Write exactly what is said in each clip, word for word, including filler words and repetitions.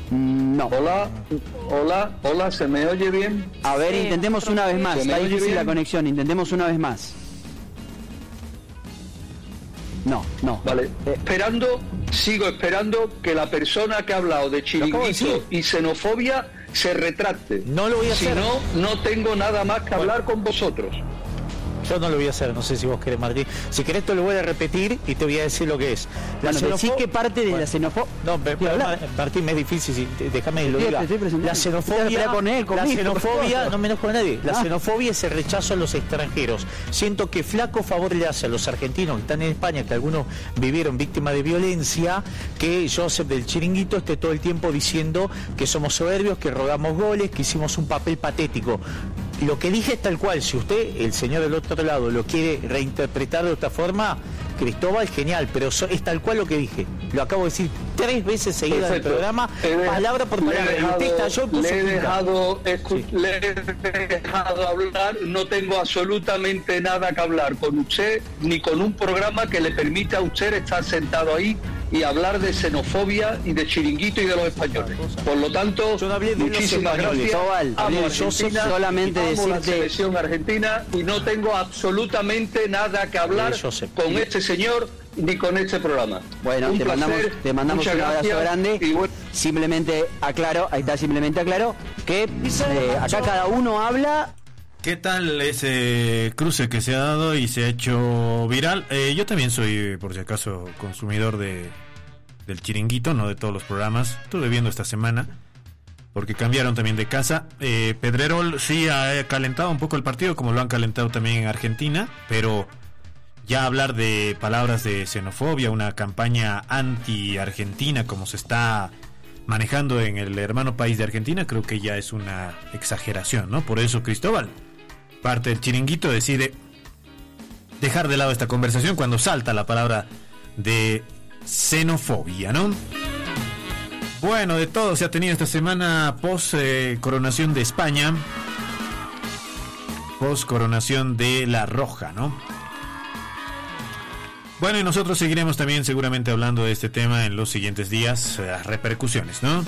No. Hola, hola, hola, ¿se me oye bien? A ver, Sí, intentemos una vez más. ¿Se me Está oye difícil bien? la conexión. Intentemos una vez más. No, no. Vale, esperando, sigo esperando que la persona que ha hablado de chiringuito y xenofobia se retracte. No lo voy a si hacer. no, no tengo nada más que hablar con vosotros. Yo no lo voy a hacer, no sé si vos querés, Martín. Si querés te lo voy a repetir y te voy a decir lo que es. Bueno, decí xenofo- que parte de Bueno, la xenofobia... No, pero, pero, Martín, me es difícil, si, déjame lo Estoy- diga. te estoy presentando. La Te voy a xenofobia, pelear con él, conmigo, la xenofobia, por no me enojo con nadie. La Ah. xenofobia es el rechazo a los extranjeros. Siento que flaco favor le hace a los argentinos que están en España, que algunos vivieron víctimas de violencia, que Joseph del Chiringuito esté todo el tiempo diciendo que somos soberbios, que rogamos goles, que hicimos un papel patético. Lo que dije es tal cual. Si usted, el señor del otro lado, lo quiere reinterpretar de otra forma, Cristóbal, genial, pero so- es tal cual lo que dije. Lo acabo de decir tres veces seguidas en el Perfecto. programa, He de- palabra por le he palabra. Y dejado- usted estalló y puso le he punta. dejado escu- Sí. le he dejado hablar, no tengo absolutamente nada que hablar con usted ni con un programa que le permita a usted estar sentado ahí y hablar de xenofobia y de chiringuito y de los españoles. Por lo tanto, Yo no hablé de los muchísimas españoles. gracias. Cristóbal, Amo yo Argentina, solamente amo la decirte- selección argentina y no tengo absolutamente nada que hablar Eh, Josep. con este señor ni con este programa. Bueno, Un te placer, mandamos, te mandamos muchas un abrazo gracias, grande. y bueno, Simplemente aclaro, ahí está, simplemente aclaro que eh, acá cada uno habla. ¿Qué tal ese cruce que se ha dado y se ha hecho viral? Eh, yo también soy, por si acaso, consumidor de del Chiringuito, no de todos los programas. Estuve viendo esta semana porque cambiaron también de casa. Eh, Pedrerol sí ha calentado un poco el partido, como lo han calentado también en Argentina, pero ya hablar de palabras de xenofobia, una campaña anti-argentina como se está manejando en el hermano país de Argentina, creo que ya es una exageración, ¿no? Por eso Cristóbal, parte del Chiringuito, decide dejar de lado esta conversación cuando salta la palabra de xenofobia, ¿no? Bueno, de todo se ha tenido esta semana post eh, coronación de España, post coronación de La Roja, ¿no? Bueno, y nosotros seguiremos también seguramente hablando de este tema en los siguientes días, las repercusiones, ¿no?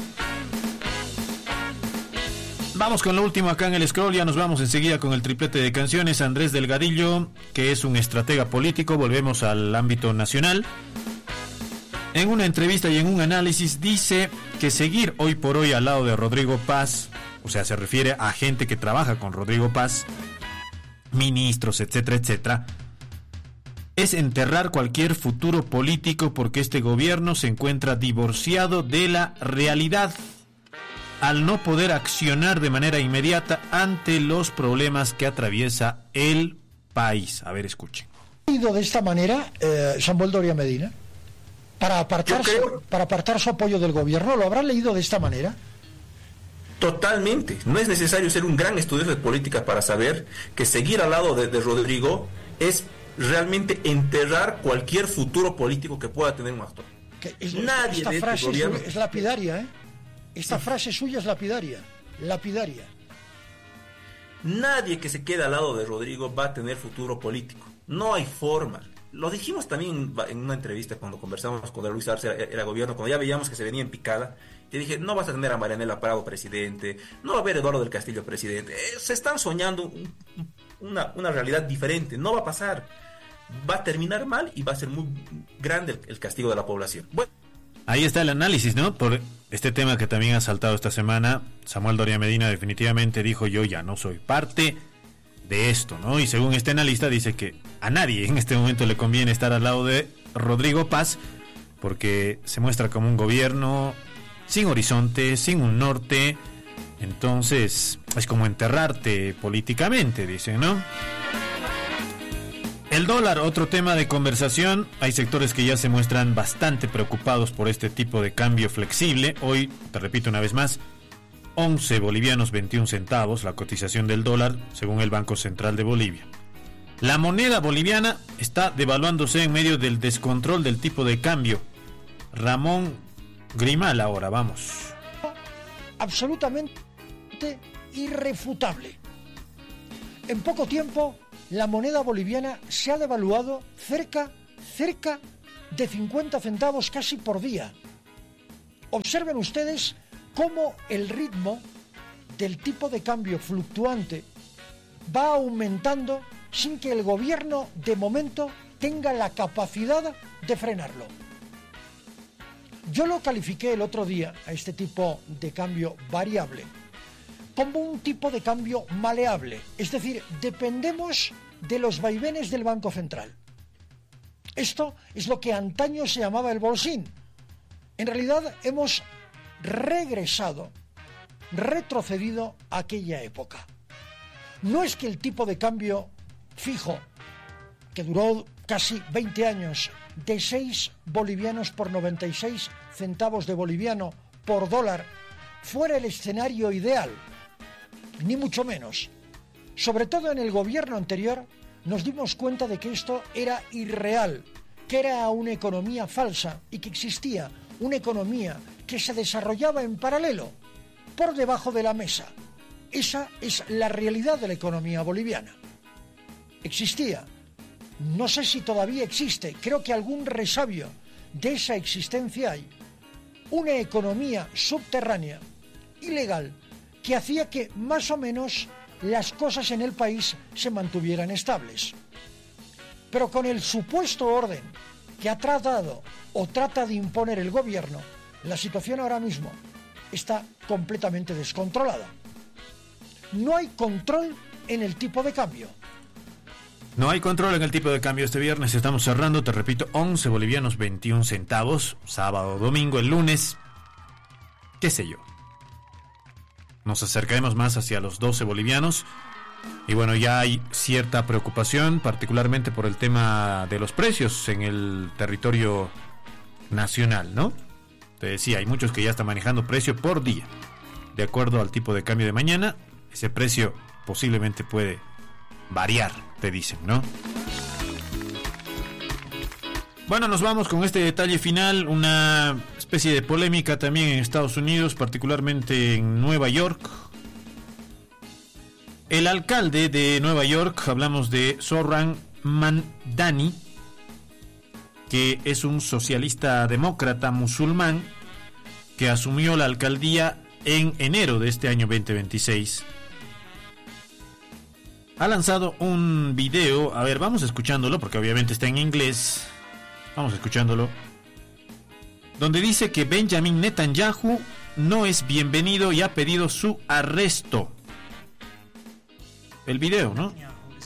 Vamos con lo último acá en el scroll, ya nos vamos enseguida con el triplete de canciones. Andrés Delgadillo, que es un estratega político, volvemos al ámbito nacional. En una entrevista y en un análisis dice que seguir hoy por hoy al lado de Rodrigo Paz, o sea, se refiere a gente que trabaja con Rodrigo Paz, ministros, etcétera, etcétera, es enterrar cualquier futuro político porque este gobierno se encuentra divorciado de la realidad al no poder accionar de manera inmediata ante los problemas que atraviesa el país. A ver, escuchen. ¿Ha ido de esta manera eh, Samuel Doria Medina? Para apartar, Yo creo- su, para apartar su apoyo del gobierno, ¿lo habrá leído de esta manera? Totalmente. No es necesario ser un gran estudioso de política para saber que seguir al lado de, de Rodrigo es realmente enterrar cualquier futuro político que pueda tener un actor. Que es- Nadie esta de este frase gobierno- es, es lapidaria, ¿eh? Esta frase suya es lapidaria. Lapidaria. Nadie que se quede al lado de Rodrigo va a tener futuro político. No hay forma. Lo dijimos también en una entrevista cuando conversamos con Luis Arce, era, era gobierno, cuando ya veíamos que se venía en picada. Te dije, no vas a tener a Marianela Prado presidente, no va a haber Eduardo del Castillo presidente. Eh, se están soñando un, una, una realidad diferente. No va a pasar. Va a terminar mal y va a ser muy grande el, el castigo de la población. Bueno. Ahí está el análisis, ¿no? Por este tema que también ha saltado esta semana. Samuel Doria Medina definitivamente dijo: yo ya no soy parte de esto, ¿no? Y según este analista dice que a nadie en este momento le conviene estar al lado de Rodrigo Paz porque se muestra como un gobierno sin horizonte, sin un norte. Entonces es como enterrarte políticamente, dicen, ¿no? El dólar, otro tema de conversación. Hay sectores que ya se muestran bastante preocupados por este tipo de cambio flexible. Hoy, te repito una vez más, once bolivianos veintiún centavos la cotización del dólar según el Banco Central de Bolivia. La moneda boliviana está devaluándose en medio del descontrol del tipo de cambio. Ramón Grimal ahora, vamos. Absolutamente irrefutable. En poco tiempo, la moneda boliviana se ha devaluado cerca, cerca de cincuenta centavos casi por día. Observen ustedes cómo el ritmo del tipo de cambio fluctuante va aumentando sin que el gobierno de momento tenga la capacidad de frenarlo. Yo lo califiqué el otro día a este tipo de cambio variable como un tipo de cambio maleable, es decir, dependemos de los vaivenes del Banco Central. Esto es lo que antaño se llamaba el bolsín. En realidad hemos regresado, retrocedido a aquella época. No es que el tipo de cambio fijo, que duró casi veinte años, de seis bolivianos por noventa y seis centavos de boliviano por dólar, fuera el escenario ideal, ni mucho menos. Sobre todo en el gobierno anterior nos dimos cuenta de que esto era irreal, que era una economía falsa y que existía una economía que se desarrollaba en paralelo, por debajo de la mesa. Esa es la realidad de la economía boliviana. Existía, no sé si todavía existe, creo que algún resabio de esa existencia hay, una economía subterránea, ilegal, que hacía que más o menos las cosas en el país se mantuvieran estables. Pero con el supuesto orden que ha tratado o trata de imponer el gobierno, la situación ahora mismo está completamente descontrolada. No hay control en el tipo de cambio. No hay control en el tipo de cambio este viernes. Estamos cerrando, te repito, once bolivianos veintiún centavos. Sábado, domingo, el lunes, qué sé yo. Nos acercaremos más hacia los doce bolivianos. Y bueno, ya hay cierta preocupación, particularmente por el tema de los precios en el territorio nacional, ¿no? Te decía, hay muchos que ya están manejando precio por día. De acuerdo al tipo de cambio de mañana, ese precio posiblemente puede variar, te dicen, ¿no? Bueno, nos vamos con este detalle final, una especie de polémica también en Estados Unidos, particularmente en Nueva York. El alcalde de Nueva York, hablamos de Zohran Mamdani, que es un socialista demócrata musulmán que asumió la alcaldía en enero de este año veinte veintiséis. Ha lanzado un video, a ver, vamos escuchándolo porque obviamente está en inglés. Vamos escuchándolo. Donde dice que Benjamin Netanyahu no es bienvenido y ha pedido su arresto. El video, ¿no?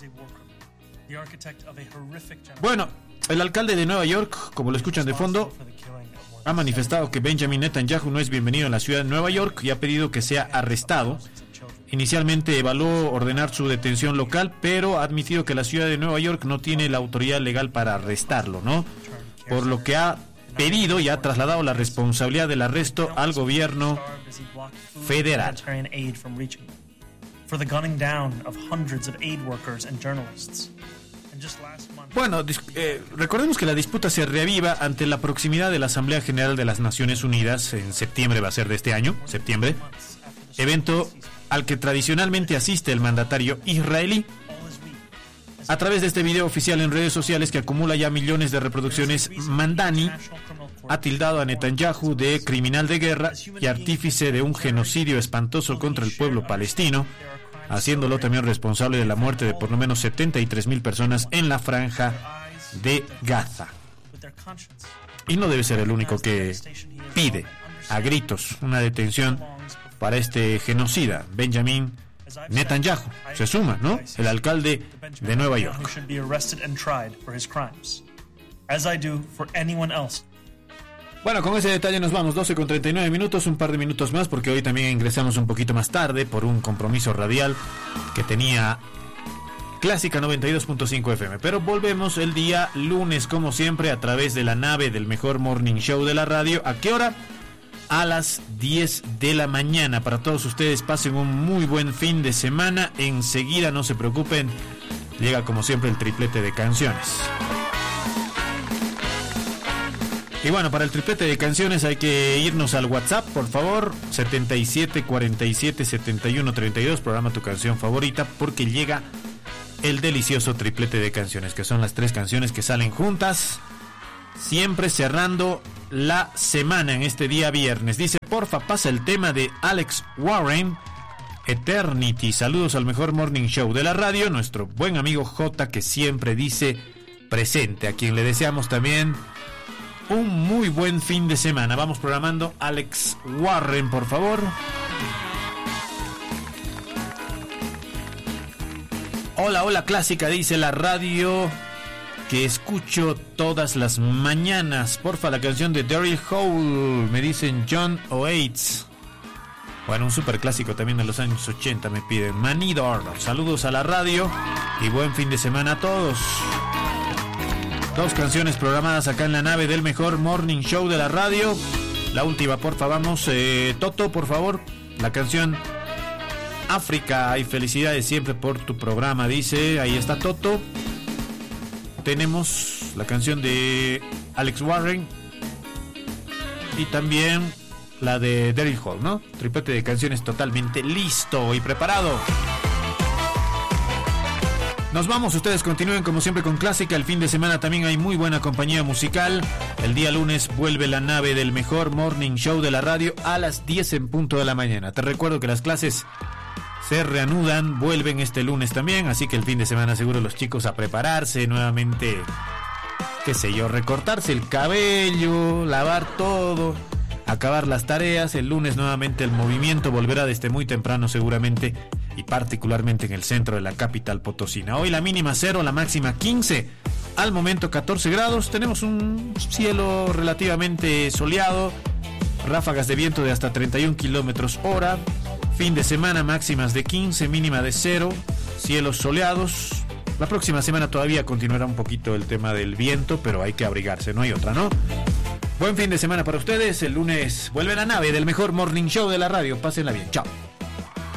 Bueno, el alcalde de Nueva York, como lo escuchan de fondo, ha manifestado que Benjamin Netanyahu no es bienvenido en la ciudad de Nueva York y ha pedido que sea arrestado. Inicialmente evaluó ordenar su detención local, pero ha admitido que la ciudad de Nueva York no tiene la autoridad legal para arrestarlo, ¿no? Por lo que ha pedido y ha trasladado la responsabilidad del arresto al gobierno federal. Bueno, eh, recordemos que la disputa se reaviva ante la proximidad de la Asamblea General de las Naciones Unidas. En septiembre va a ser de este año, septiembre, evento al que tradicionalmente asiste el mandatario israelí. A través de este video oficial en redes sociales que acumula ya millones de reproducciones, Mamdani ha tildado a Netanyahu de criminal de guerra y artífice de un genocidio espantoso contra el pueblo palestino, haciéndolo también responsable de la muerte de por lo menos setenta y tres mil personas en la franja de Gaza. Y no debe ser el único que pide a gritos una detención para este genocida. Benjamin Netanyahu se suma, ¿no? El alcalde de Nueva York. Bueno, con ese detalle nos vamos, doce con treinta y nueve minutos, un par de minutos más porque hoy también ingresamos un poquito más tarde por un compromiso radial que tenía Clásica noventa y dos punto cinco F M. Pero volvemos el día lunes como siempre a través de la nave del mejor morning show de la radio. ¿A qué hora? A las diez de la mañana. Para todos ustedes pasen un muy buen fin de semana. Enseguida, no se preocupen, llega como siempre el triplete de canciones. Y bueno, para el triplete de canciones hay que irnos al WhatsApp, por favor, setenta y siete cuarenta y siete setenta y uno treinta y dos, programa tu canción favorita, porque llega el delicioso triplete de canciones, que son las tres canciones que salen juntas siempre cerrando la semana en este día viernes. Dice, porfa, pasa el tema de Alex Warren, Eternity. Saludos al mejor morning show de la radio, nuestro buen amigo J, que siempre dice presente, a quien le deseamos también un muy buen fin de semana. Vamos programando Alex Warren, por favor. Hola, hola clásica, dice la radio que escucho todas las mañanas. Porfa, la canción de Daryl Hall, me dicen John Oates. Bueno, un super clásico también de los años ochenta me piden. Manidor, saludos a la radio y buen fin de semana a todos. Dos canciones programadas acá en la nave del mejor morning show de la radio. La última, porfa, vamos. Eh, Toto, por favor, la canción África. Y felicidades siempre por tu programa, dice. Ahí está Toto. Tenemos la canción de Alex Warren y también la de Daryl Hall, ¿no? Triplete de canciones totalmente listo y preparado. Nos vamos, ustedes continúen como siempre con clásica. El fin de semana también hay muy buena compañía musical. El día lunes vuelve la nave del mejor morning show de la radio a las diez en punto de la mañana. Te recuerdo que las clases se reanudan, vuelven este lunes también, así que el fin de semana seguro los chicos a prepararse nuevamente, qué sé yo, recortarse el cabello, lavar todo, acabar las tareas. El lunes nuevamente el movimiento volverá desde muy temprano seguramente, y particularmente en el centro de la capital potosina. Hoy la mínima cero, la máxima quince, al momento catorce grados, tenemos un cielo relativamente soleado, ráfagas de viento de hasta treinta y un kilómetros hora. Fin de semana máximas de quince, mínima de cero, cielos soleados. La próxima semana todavía continuará un poquito el tema del viento, pero hay que abrigarse, no hay otra, ¿no? Buen fin de semana para ustedes. El lunes vuelve la nave del mejor morning show de la radio. Pásenla bien. Chao.